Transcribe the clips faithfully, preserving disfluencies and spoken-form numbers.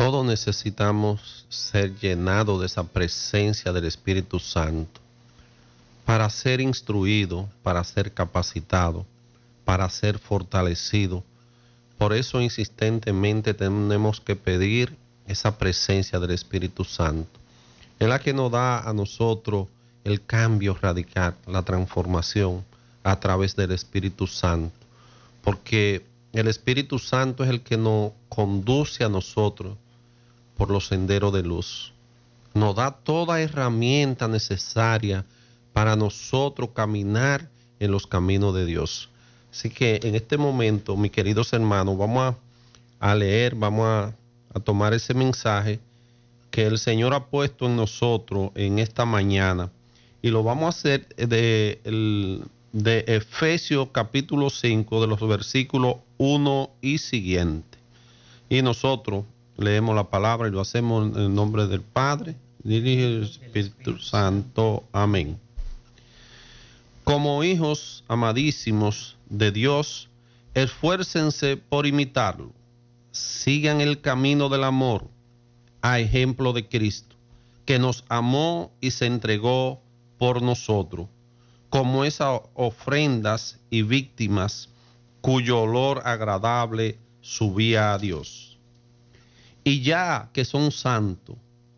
Todos necesitamos ser llenados de esa presencia del Espíritu Santo para ser instruido, para ser capacitado, para ser fortalecido. Por eso insistentemente tenemos que pedir esa presencia del Espíritu Santo. Es la que nos da a nosotros el cambio radical, la transformación a través del Espíritu Santo. Porque el Espíritu Santo es el que nos conduce a nosotros por los senderos de luz. Nos da toda herramienta necesaria para nosotros caminar en los caminos de Dios. Así que en este momento, mis queridos hermanos, vamos a, a leer, vamos a, a tomar ese mensaje que el Señor ha puesto en nosotros en esta mañana, y lo vamos a hacer de, el, de Efesios capítulo cinco, de los versículos uno y siguiente. Y nosotros leemos la palabra y lo hacemos en el nombre del Padre, dirige el Espíritu Santo. Amén. Como hijos amadísimos de Dios, esfuércense por imitarlo. Sigan el camino del amor, a ejemplo de Cristo, que nos amó y se entregó por nosotros, como esas ofrendas y víctimas cuyo olor agradable subía a Dios. Y ya que son santos,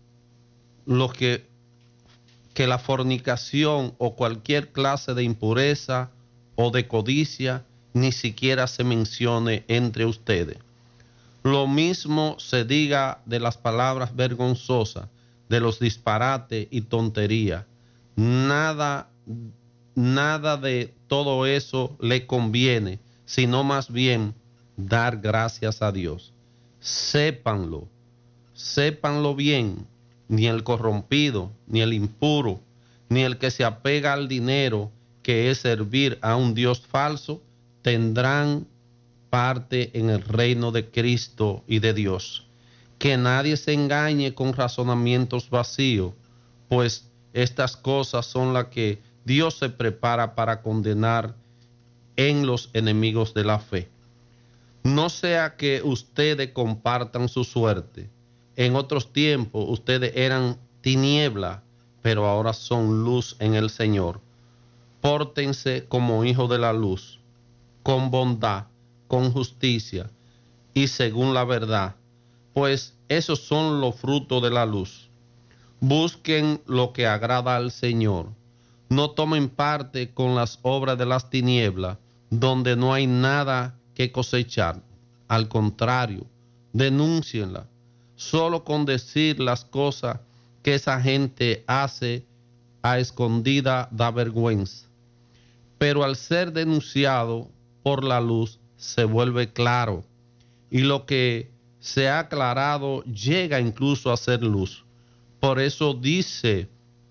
los que, que la fornicación o cualquier clase de impureza o de codicia ni siquiera se mencione entre ustedes. Lo mismo se diga de las palabras vergonzosas, de los disparates y tonterías. Nada, nada de todo eso le conviene, sino más bien dar gracias a Dios. Sépanlo, sépanlo bien, ni el corrompido, ni el impuro, ni el que se apega al dinero, que es servir a un Dios falso, tendrán parte en el reino de Cristo y de Dios. Que nadie se engañe con razonamientos vacíos, pues estas cosas son las que Dios se prepara para condenar en los enemigos de la fe. No sea que ustedes compartan su suerte. En otros tiempos ustedes eran tiniebla, pero ahora son luz en el Señor. Pórtense como hijos de la luz, con bondad, con justicia y según la verdad, pues esos son los frutos de la luz. Busquen lo que agrada al Señor. No tomen parte con las obras de las tinieblas, donde no hay nada que cosechar. Al contrario, denúncienla. Solo con decir las cosas que esa gente hace a escondida da vergüenza. Pero al ser denunciado por la luz, se vuelve claro, y lo que se ha aclarado llega incluso a ser luz. Por eso dice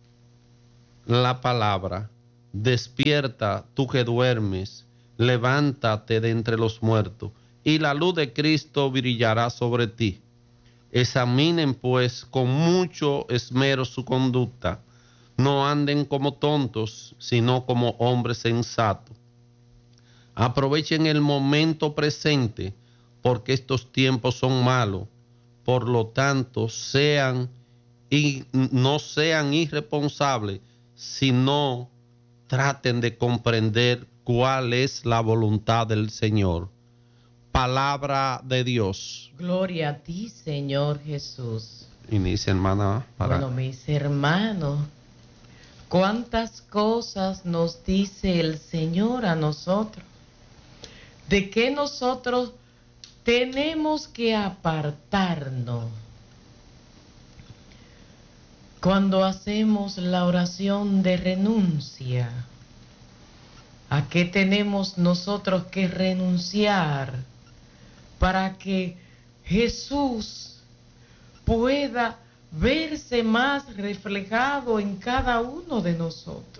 la palabra: despierta tú que duermes, levántate de entre los muertos, y la luz de Cristo brillará sobre ti. Examinen pues con mucho esmero su conducta, no anden como tontos, sino como hombres sensatos. Aprovechen el momento presente, porque estos tiempos son malos. Por lo tanto, sean y no sean irresponsables, sino traten de comprender cuál es la voluntad del Señor. Palabra de Dios. Gloria a ti, Señor Jesús. Inicia, hermana. Para... Bueno, mis hermanos, cuántas cosas nos dice el Señor a nosotros, de que nosotros tenemos que apartarnos cuando hacemos la oración de renuncia. ¿A qué tenemos nosotros que renunciar para que Jesús pueda verse más reflejado en cada uno de nosotros?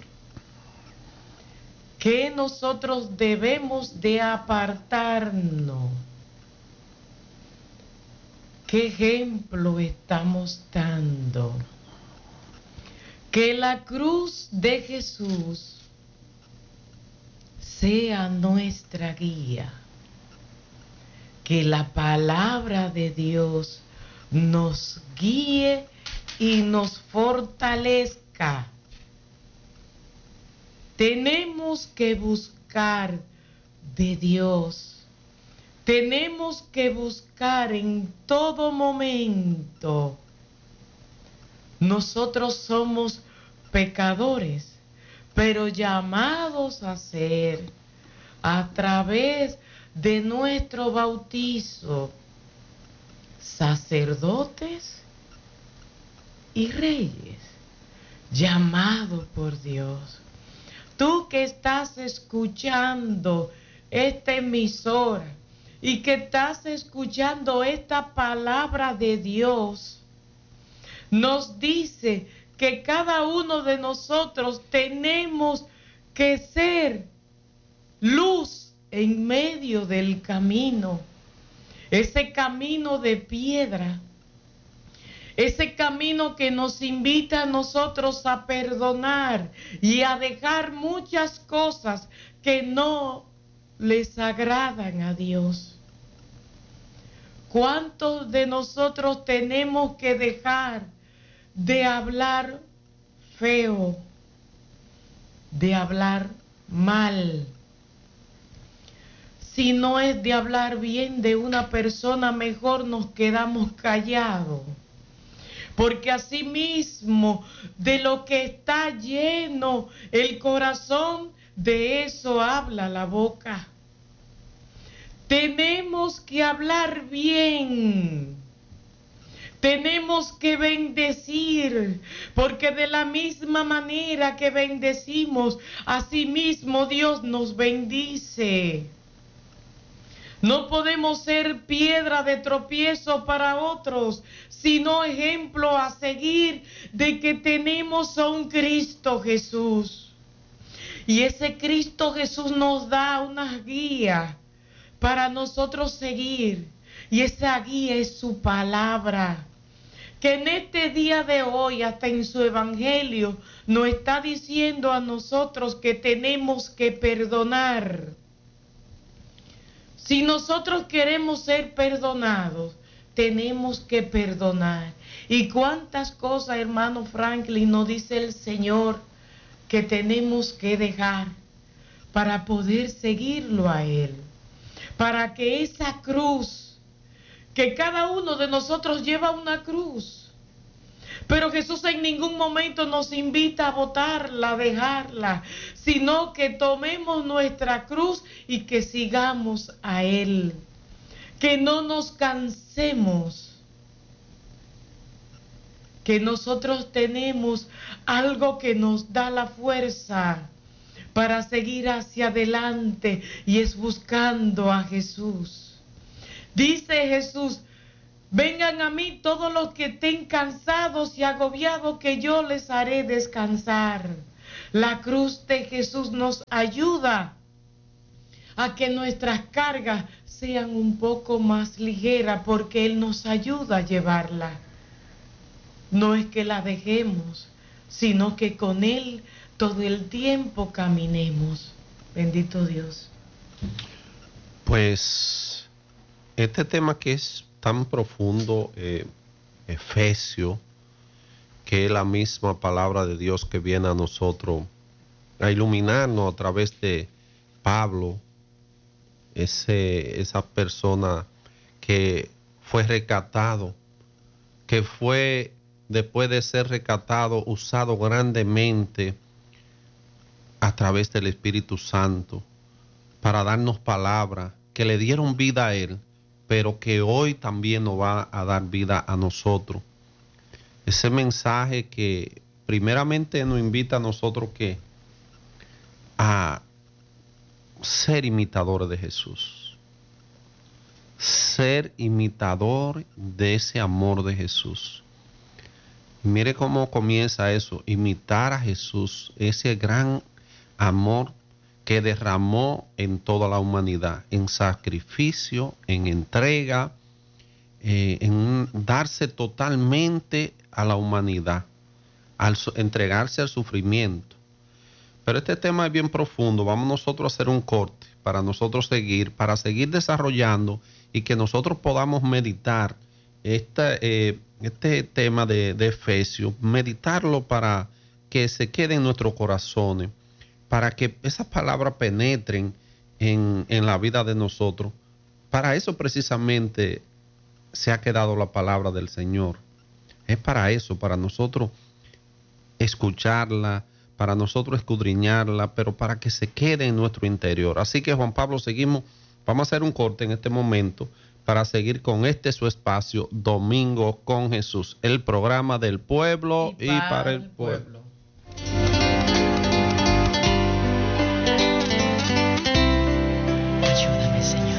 Que nosotros debemos de apartarnos. ¿Qué ejemplo estamos dando? Que la cruz de Jesús sea nuestra guía. Que la palabra de Dios nos guíe y nos fortalezca. Tenemos que buscar de Dios. Tenemos que buscar en todo momento. Nosotros somos pecadores, pero llamados a ser a través de nuestro bautizo sacerdotes y reyes, llamados por Dios. Tú que estás escuchando esta emisora y que estás escuchando esta palabra de Dios, nos dice que cada uno de nosotros tenemos que ser luz en medio del camino, ese camino de piedra, ese camino que nos invita a nosotros a perdonar y a dejar muchas cosas que no les agradan a Dios. ¿Cuántos de nosotros tenemos que dejar de hablar feo, de hablar mal? Si no es de hablar bien de una persona, mejor nos quedamos callados. Porque así mismo, de lo que está lleno el corazón, de eso habla la boca. Tenemos que hablar bien. Tenemos que bendecir, porque de la misma manera que bendecimos, así mismo Dios nos bendice. No podemos ser piedra de tropiezo para otros, sino ejemplo a seguir de que tenemos a un Cristo Jesús. Y ese Cristo Jesús nos da una guía para nosotros seguir. Y esa guía es su palabra, que en este día de hoy, hasta en su evangelio, nos está diciendo a nosotros que tenemos que perdonar. Si nosotros queremos ser perdonados, tenemos que perdonar. ¿Y cuántas cosas, hermano Franklin, nos dice el Señor que tenemos que dejar para poder seguirlo a Él? Para que esa cruz, que cada uno de nosotros lleva una cruz, pero Jesús en ningún momento nos invita a botarla, a dejarla, sino que tomemos nuestra cruz y que sigamos a Él. Que no nos cansemos. Que nosotros tenemos algo que nos da la fuerza para seguir hacia adelante, y es buscando a Jesús. Dice Jesús: vengan a mí todos los que estén cansados y agobiados, que yo les haré descansar. La cruz de Jesús nos ayuda a que nuestras cargas sean un poco más ligeras, porque Él nos ayuda a llevarla. No es que la dejemos, sino que con Él todo el tiempo caminemos. Bendito Dios. Pues este tema que es tan profundo, eh, Efesio, que es la misma palabra de Dios que viene a nosotros a iluminarnos a través de Pablo, ese, esa persona que fue rescatado, que fue, después de ser rescatado, usado grandemente a través del Espíritu Santo para darnos palabra, que le dieron vida a Él, pero que hoy también nos va a dar vida a nosotros. Ese mensaje que primeramente nos invita a nosotros que a ser imitadores de Jesús, ser imitador de ese amor de Jesús. Mire cómo comienza eso: imitar a Jesús, ese gran amor que derramó en toda la humanidad, en sacrificio, en entrega, eh, en darse totalmente a la humanidad, al entregarse al sufrimiento. Pero este tema es bien profundo. Vamos nosotros a hacer un corte para nosotros seguir, para seguir desarrollando y que nosotros podamos meditar esta, eh, este tema de, de Efesios, meditarlo para que se quede en nuestros corazones, para que esas palabras penetren en, en la vida de nosotros. Para eso precisamente se ha quedado la palabra del Señor. Es para eso, para nosotros escucharla, para nosotros escudriñarla, pero para que se quede en nuestro interior. Así que, Juan Pablo, seguimos, vamos a hacer un corte en este momento para seguir con este su espacio, Domingo con Jesús, el programa del pueblo y, y para, para el pueblo. pueblo.